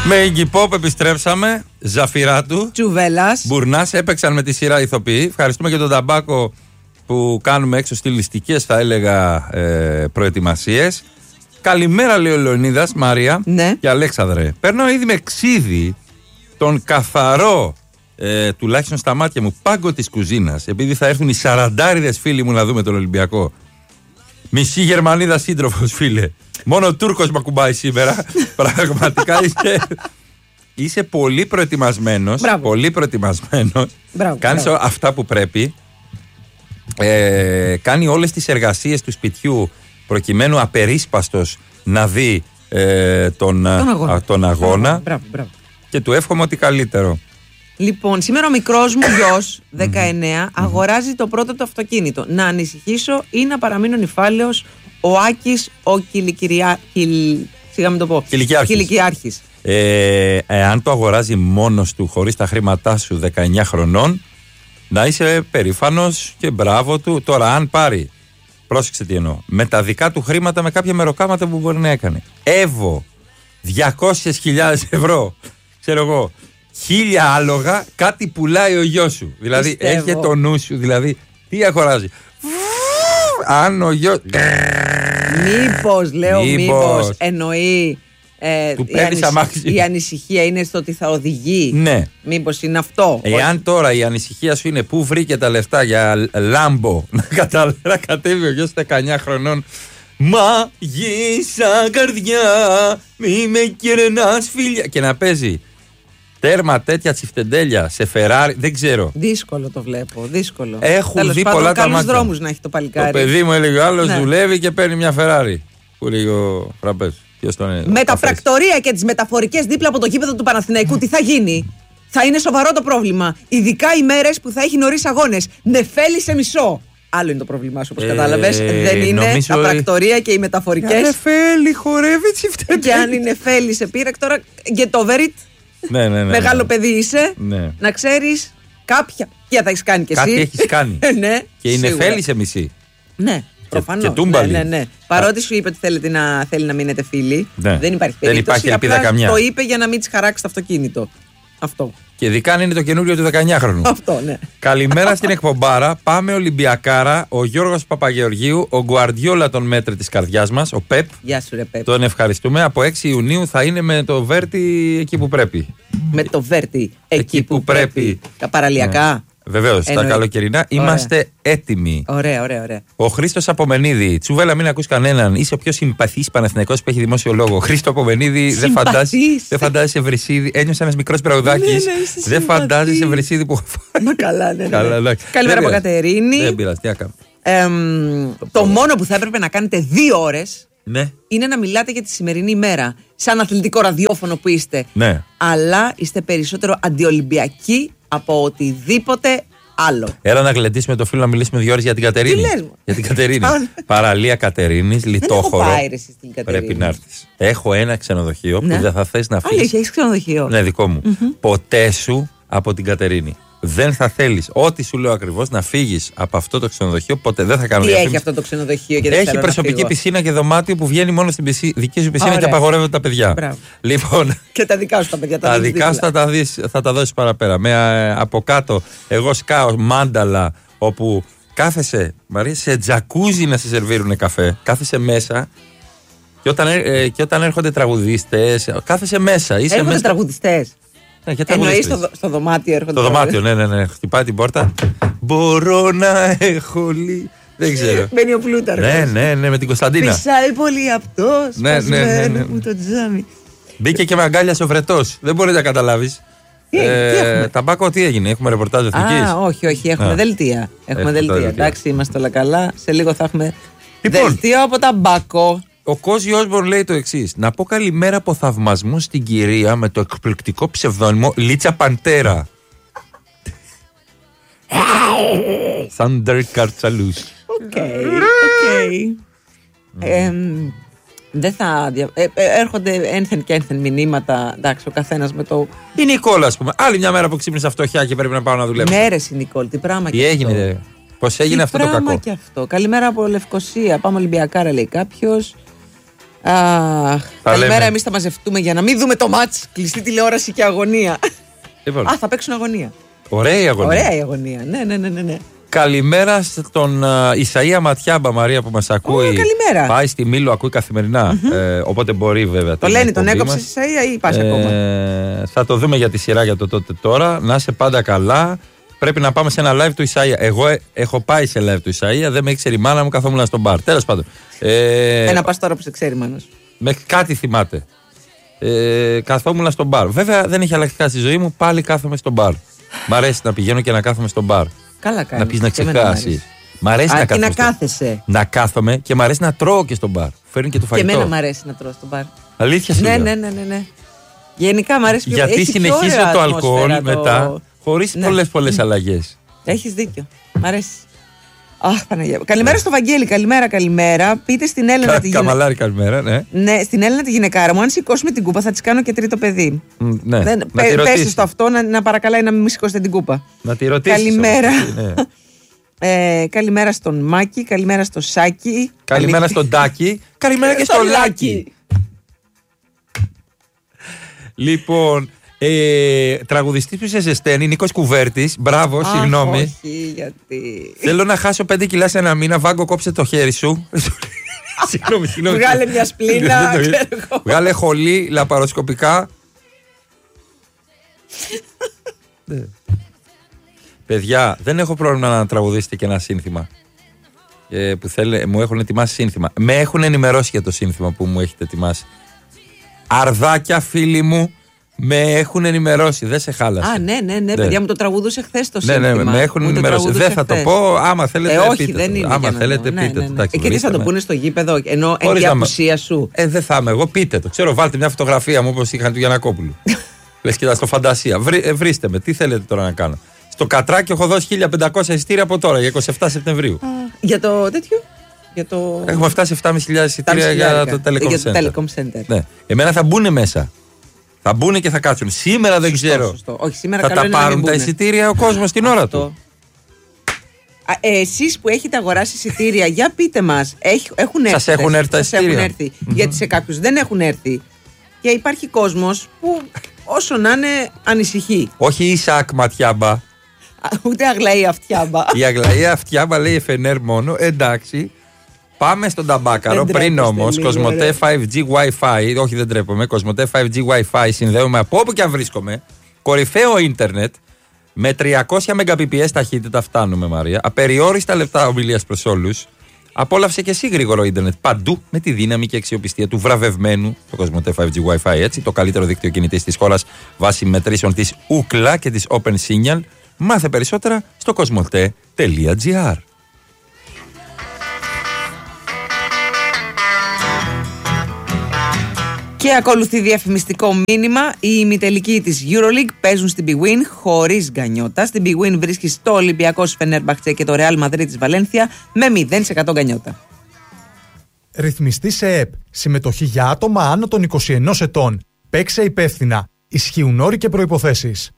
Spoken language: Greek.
Με Iggy Pop επιστρέψαμε. Ζαφυράτου, Τσουβέλλας, Μπουρνάς έπαιξαν με τη σειρά ηθοποιοί. Ευχαριστούμε και τον Ταμπάκο που κάνουμε έξω στιλιστικές, θα έλεγα, προετοιμασίες. Καλημέρα, λέει ο Λεωνίδας, Μαρία, ναι, και Αλέξανδρε. Παίρνω ήδη με ξύδι τον καθαρό, τουλάχιστον στα μάτια μου, πάγκο της κουζίνας. Επειδή θα έρθουν οι 40 φίλοι μου να δούμε τον Ολυμπιακό. Μισή Γερμανίδα σύντροφος, φίλε. Μόνο ο Τούρκος με ακουμπάει σήμερα. Πραγματικά είσαι πολύ προετοιμασμένος. Πολύ προετοιμασμένος. Κάνεις αυτά που πρέπει. Κάνει όλες τις εργασίες του σπιτιού προκειμένου απερίσπαστος να δει τον αγώνα. Μπράβο. Και του εύχομαι ότι καλύτερο. Λοιπόν, σήμερα ο μικρός μου γιος, 19, αγοράζει το πρώτο του αυτοκίνητο. Να ανησυχήσω ή να παραμείνω νηφάλαιος, ο Άκης, ο Κιλικιάρχης. Αν το αγοράζει μόνος του, χωρίς τα χρήματά σου, 19 χρονών, να είσαι περήφανος και μπράβο του. Τώρα, αν πάρει, πρόσεξε τι εννοώ, με τα δικά του χρήματα, με κάποια μεροκάματα που μπορεί να έκανε. Εύω, 200.000 ευρώ, ξέρω εγώ, 1.000 άλογα, κάτι πουλάει ο γιος σου. Δηλαδή, έχει το νου σου, δηλαδή, τι αγοράζει. Αν ο γιος... Μήπως εννοεί η ανησυχία είναι στο ότι θα οδηγεί. Ναι. Μήπως είναι αυτό. Εάν τώρα η ανησυχία σου είναι πού βρήκε τα λεφτά για Λάμπο να κατέβει ο γιος 19 χρονών. Μαγίσα καρδιά, μη με κερνάς φίλια. Και να παίζει τέρμα τέτοια τσιφτεντέλια σε Φεράρι, δεν ξέρω. Δύσκολο το βλέπω, δύσκολο. Έχουν δει πολλά τα μάτια. Δρόμους να έχει το παλικάρι. Το παιδί μου έλεγε άλλος, ναι, δουλεύει και παίρνει μια Φεράρι. Που λέει ο Φραμπές. Με τα πρακτορία και τις μεταφορικές δίπλα από το γήπεδο του Παναθηναϊκού, τι θα γίνει? Θα είναι σοβαρό το πρόβλημα. Ειδικά οι μέρες που θα έχει νωρίς αγώνες. Νεφέλη σε μισό. Άλλο είναι το πρόβλημά σου, όπως κατάλαβες. Δεν είναι τα πρακτορία και οι μεταφορικές. Νεφέλη, χορεύει τσιφτεντέλια. Και αν η Νεφέλη σε πήρε τώρα, get over it. Ναι. Μεγάλο παιδί είσαι. Ναι. Να ξέρεις, κάποια θα έχεις κάνει κι εσύ. Κάτι έχεις κάνει. Ναι, και η Νεφέλη σε μισή. Ναι. Προφανώς. Ναι. Παρότι σου είπε ότι θέλει να μείνετε φίλοι, ναι, δεν υπάρχει περίπτωση. Δεν υπάρχει ελπίδα καμιά. Το είπε για να μην της χαράξει το αυτοκίνητο. Αυτό. Και ειδικά αν είναι το καινούριο του 19χρονου. Αυτό, ναι. Καλημέρα στην εκπομπάρα. Πάμε Ολυμπιακάρα. Ο Γιώργος Παπαγεωργίου, ο Γκουαρδιόλα των μέτρε της καρδιάς μας, ο Πεπ. Γεια σου, ρε Πεπ. Τον ευχαριστούμε. Από 6 Ιουνίου θα είναι με το Βέρτι εκεί που πρέπει. Με το Βέρτι εκεί που πρέπει. Τα παραλιακά. Ναι. Βεβαίως, τα καλοκαιρινά είμαστε έτοιμοι. Ωραία. Ο Χρήστος Απομενίδη. Τσουβέλα, μην ακούς κανέναν. Είσαι ο πιο συμπαθής Παναθηναϊκός που έχει δημόσιο λόγο. Χρήστο Απομενίδη, δεν φαντάζεσαι Βρυσίδη. Ένιωσα ένας μικρός τραγουδάκης. Δεν φαντάζεσαι Βρυσίδη που. Μα καλά, ναι. Καλημέρα από Κατερίνη. Δεν πειράζει, τι έκανα. Το μόνο που θα έπρεπε να κάνετε 2 ώρες. Ναι. Είναι να μιλάτε για τη σημερινή ημέρα. Σαν αθλητικό ραδιόφωνο που είστε. Ναι. Αλλά είστε περισσότερο αντιολυμπιακοί από οτιδήποτε άλλο. Έλα να γλεντήσουμε το φίλο να μιλήσουμε 2 ώρες για την Κατερίνη. Τι λες μου? Για την Κατερίνη. Παραλία Κατερίνης, Λιτόχωρο. Δεν έχω πάει στην Κατερίνη. Πρέπει να έρθεις. Έχω ένα ξενοδοχείο που δεν θα θες να φύγεις. Έχεις ξενοδοχείο? Ναι, δικό μου. Ποτέ σου από την Κατερίνη. Δεν θα θέλεις, ό,τι σου λέω ακριβώς, να φύγεις από αυτό το ξενοδοχείο. Ποτέ δεν θα κάνω διαφήμιση. Τι έχει αυτό το ξενοδοχείο και δεν έχει προσωπική πισίνα και δωμάτιο που βγαίνει μόνο στην δική σου πισίνα. Ωραία. Και απαγορεύονται τα παιδιά. Μπράβο. Λοιπόν, και τα δικά σου τα παιδιά. Τα δικά σου θα τα δώσεις παραπέρα. Από κάτω, εγώ σκάω μάνταλα όπου κάθεσαι, Μαρία, σε τζακούζι να σε σερβίρουν καφέ. Κάθεσαι μέσα. Και όταν έρχονται τραγουδιστές, κάθεσαι μέσα. Έρχονται τραγουδιστές. Εννοείς στο δωμάτιο έρχονται. Στο δωμάτιο, ναι. Χτυπάει την πόρτα. Μπορώ να έχω δεν ξέρω. Μπαίνει ο Πλούταρχος. Ναι, με την Κωνσταντίνα. Φυσάει πολύ αυτός. Ναι. Μου το τζάμι. Μπήκε και με αγκάλιασε ο Βρετός. Δεν μπορεί να καταλάβεις. Ταμπάκο, τι έγινε, έχουμε ρεπορτάζ εθνικής? Όχι, έχουμε δελτία. Εντάξει, είμαστε όλα καλά. Σε λίγο θα έχουμε δελτίο από Ταμπάκο. Ο Κόζι Όσμπορν λέει το εξής. Να πω καλημέρα από θαυμασμό στην κυρία με το εκπληκτικό ψευδόνυμο Λίτσα Παντέρα. Thunder Καρτσαλούς. Οκ. Δεν θα. Έρχονται ένθεν και ένθεν μηνύματα. Εντάξει, ο καθένας με το. Η Νικόλα, ας πούμε. Άλλη μια μέρα που ξύπνησα φτωχιά και πρέπει να πάω να δουλέψω. Μέρες η Νικόλ, τι πράγμα τι έγινε, πώς έγινε αυτό το κακό? Και αυτό. Καλημέρα από Λευκοσία. Πάμε Ολυμπιακάρα, λέει κάποιος. Καλημέρα, εμείς θα μαζευτούμε για να μην δούμε το μάτς. Κλειστή τηλεόραση και αγωνία. Λοιπόν. Θα παίξουν αγωνία. Ωραία η αγωνία. Ωραία η αγωνία. Ναι. Καλημέρα στον Ισαΐα Ματιάμπα, Μαρία, που μας ακούει. Καλημέρα. Πάει στη Μήλο, ακούει καθημερινά. Οπότε μπορεί βέβαια. Το λένε, τον έκοψε Ισαΐα ή πας ακόμα? Θα το δούμε για τη σειρά για το τότε τώρα. Να είσαι πάντα καλά. Πρέπει να πάμε σε ένα live του Ισαΐα. Εγώ έχω πάει σε live του Ισαΐα, δεν με ήξερε η μάνα μου, καθόμουν στο μπαρ. Τέλος πάντων. Να πας τώρα που σε ξέρει η μάνα σου. Με κάτι θυμάται. Καθόμουν στο μπαρ. Βέβαια δεν έχει αλλάξει κάτι στη ζωή μου, πάλι κάθομαι στο μπαρ. Μ' αρέσει να πηγαίνω και να κάθομαι στο μπαρ. Καλά κάνεις. Να πεις να ξεχάσει. Μ' αρέσει να κάθεσαι. Να κάθομαι και μ' αρέσει να τρώω και στο μπαρ. Φέρνει και το φαγητό. Και εμένα μ' αρέσει να τρώω στο μπαρ. Αλήθεια σου λέω. Ναι. Γενικά μ' αρέσει πιο. Γιατί συνεχίζει το αλκοόλ μετά, χωρίς πολλές αλλαγές. Έχεις δίκιο. Μ' αρέσει. Αχ, Παναγία. Καλημέρα στο Βαγγέλη, καλημέρα. Πείτε στην Έλενα τη γυναίκα. Καμαλάρη, καλημέρα, ναι. Ναι, στην Έλενα τη γυναικάρα μου, αν σηκώσουμε την κούπα θα τη κάνω και τρίτο παιδί. Ναι. Πες στο αυτό να παρακαλάει να μην σηκώσετε την κούπα. Να τη ρωτήσεις. Καλημέρα. Ναι. Καλημέρα στον Μάκη, καλημέρα στο Σάκη. Καλημέρα στον Τάκη. Καλημέρα και στο Λάκη. Λοιπόν, τραγουδιστής που σε ζεσταίνει, Νίκος Κουβέρτης. Μπράβο, συγγνώμη. Όχι, γιατί. Θέλω να χάσω 5 κιλά σε ένα μήνα. Βάγκο, κόψε το χέρι σου. Συγγνώμη. Βγάλε μια σπλήνα. Βγάλε χολή λαπαροσκοπικά. Παιδιά, δεν έχω πρόβλημα να τραγουδήσετε και ένα σύνθημα. Που μου έχουν ετοιμάσει σύνθημα. Με έχουν ενημερώσει για το σύνθημα που μου έχετε ετοιμάσει. Αρδάκια, φίλοι μου, με έχουν ενημερώσει. Δεν σε χάλασε. Ναι, παιδιά μου το τραγουδούσε χθες το σύνθημα. Ναι, με έχουν ενημερώσει. Δεν θα το πω. Άμα θέλετε, όχι, πείτε. Δεν είναι άμα θέλετε, πείτε. Και τι θα το πούνε στο γήπεδο, ενώ εν τη απουσία σου. Δεν θα είμαι εγώ, πείτε το. Ξέρω, βάλτε μια φωτογραφία μου όπως είχαν του Γιαννακόπουλου. Λες και στο φαντασία. Βρίστε με, τι θέλετε τώρα να κάνω. Στο Κατράκι έχω δώσει 1.500 εισιτήρια από τώρα για 27 Σεπτεμβρίου. Για το τέτοιο. Έχουμε φτάσει 7.500 εισιτήρια για το Telecom Center. Ναι. Εμένα θα μπουν μέσα. Θα μπουν και θα κάτσουν. Σήμερα δεν ξέρω. Όχι, σήμερα θα τα πάρουν τα εισιτήρια ο κόσμος την ώρα του. Εσείς που έχετε αγοράσει εισιτήρια, για πείτε μας. Έχουν έρθει. Σας έχουν έρθει τα εισιτήρια? Γιατί σε κάποιους δεν έχουν έρθει. Και υπάρχει κόσμος που όσο να είναι ανησυχεί. Όχι Ισακ Ματιάμπα. Ούτε Αγλαή Αυτιάμπα. Η Αγλαή Αυτιάμπα λέει FNR μόνο. Εντάξει. Πάμε στον ταμπάκαρο. Πριν όμως, Κοσμοτέ 5G Wi-Fi. Όχι, δεν τρέπομαι. Κοσμοτέ 5G Wi-Fi συνδέομαι από όπου και αν βρίσκομαι. Κορυφαίο ίντερνετ. Με 300 Mbps ταχύτητα φτάνουμε, Μαρία. Απεριόριστα λεπτά ομιλίας προς όλους. Απόλαυσε και εσύ γρήγορο ίντερνετ παντού με τη δύναμη και αξιοπιστία του βραβευμένου το Κοσμοτέ 5G Wi-Fi. Έτσι, το καλύτερο δίκτυο κινητής της χώρας βάσει μετρήσεων της Ookla και της Open Signal. Μάθε περισσότερα στο κοσμοτέ.gr. Και ακολουθεί διαφημιστικό μήνυμα. Οι ημιτελικοί της EuroLeague παίζουν στην Big Win χωρίς γκανιότα. Στην Big Win βρίσκει το Ολυμπιακός Φενέρμπαχτσε και το Real Madrid της Βαλένθια με 0% γκανιότα. Ρυθμιστή σε ΕΠ. Συμμετοχή για άτομα άνω των 21 ετών. Παίξε υπεύθυνα. Ισχύουν όροι και προϋποθέσεις.